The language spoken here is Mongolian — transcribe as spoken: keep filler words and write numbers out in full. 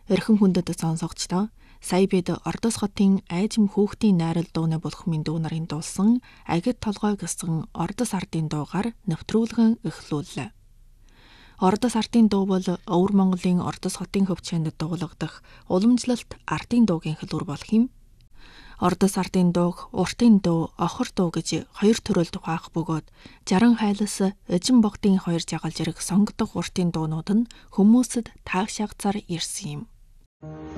Эрхэн хүндэт сонсогчдоо сая бид Ордос хотын айжим хүүхдийн найрал дууны булхмын дуу нарын дуулсан агид толгой гэсэн Ордос ардын дуугаар нэвтрүүлгэн эхлүүллээ. Ордос ардын дуу бол Өвөр Монголын Ордос хотын хөвчөнд дуулагдах уламжлалт ардын дуугийн хэлбэр болох юм. Ордос ардын дууг уртын дуу, охор дуу гэж хоёр төрөлд хуваах бөгөөд жаран хайлас, эжин богдын хоёр жагалж ирэх сонгодог уртын дуунууд нь хүмүүсэд таашаагцаар ирсэн юм.